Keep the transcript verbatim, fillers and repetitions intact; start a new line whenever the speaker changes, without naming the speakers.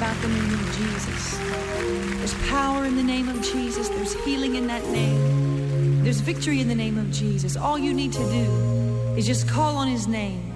about the name of Jesus. There's power in the name of Jesus. There's healing in that name. There's victory in the name of Jesus. All you need to do is just call on his name.